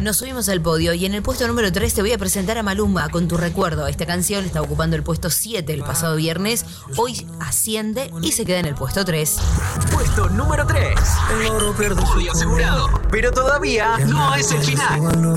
Nos subimos al podio y en el puesto número 3 te voy a presentar a Maluma con Tu Recuerdo. Esta canción está ocupando el puesto 7 el pasado viernes. Hoy asciende y se queda en el puesto 3. Puesto número 3. Podio asegurado. Pero todavía no es el final.